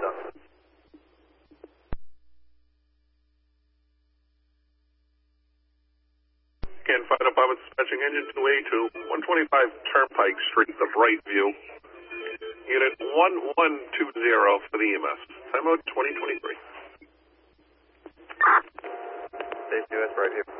done. Again, Fire Department dispatching engine 2A2, 125 Turnpike Street, the Brightview. Unit 1120 for the EMS. Time out 2023. Safety US Brightview.